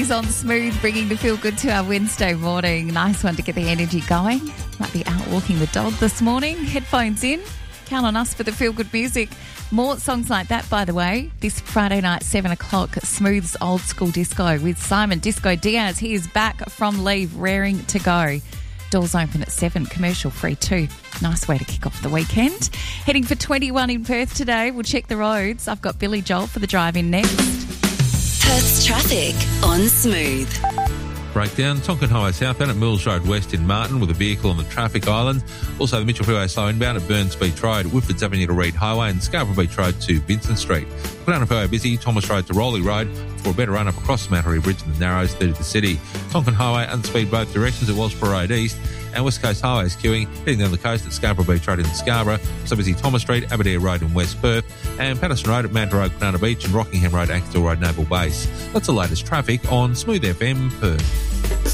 He's on Smooth, bringing the feel good to our Wednesday morning. Nice one to get the energy going. Might be out walking the dog this morning. Headphones in. Count on us for the feel good music. More songs like that, by the way. This Friday night, 7 o'clock, Smooth's Old School Disco with Simon Disco Diaz. He is back from leave, raring to go. Doors open at 7, commercial free too. Nice way to kick off the weekend. Heading for 21 in Perth today. We'll check the roads. I've got Billy Joel for the drive-in next. Perth's traffic on Smooth. Breakdown. Tonkin Highway southbound at Mills Road West in Martin with a vehicle on the traffic island. Also the Mitchell Freeway slow inbound at Burns Beach Road, Whitfords Avenue to Reed Highway and Scarborough Beach Road to Vincent Street. Putana Freeway busy, Thomas Road to Rowley Road for a better run up across the Mattery Bridge and the Narrows through to the city. Tonkin Highway unspeed both directions at Wellsborough Road East and West Coast Highway is queuing heading down the coast at Scarborough Beach Road in Scarborough. So busy Thomas Street, Aberdeen Road in West Perth and Patterson Road at Manta Road, Banana Beach and Rockingham Road, Axel Road, Naval Base. That's the latest traffic on Smooth FM Perth.